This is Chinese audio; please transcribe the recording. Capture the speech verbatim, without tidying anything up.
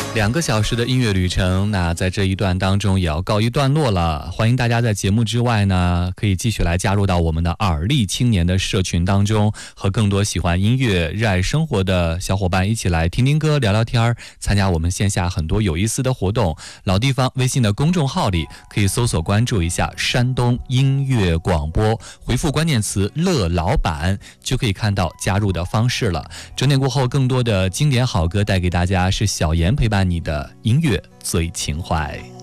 两个小时的音乐旅程，那在这一段当中也要告一段落了。欢迎大家在节目之外呢，可以继续来加入到我们的耳力青年的社群当中，和更多喜欢音乐、热爱生活的小伙伴一起来听听歌、聊聊天，参加我们线下很多有意思的活动。老地方微信的公众号里可以搜索关注一下山东音乐广播，回复关键词乐老板就可以看到加入的方式了。整点过后，更多的经典好歌带给大家，是小严陪伴你的音乐最情怀。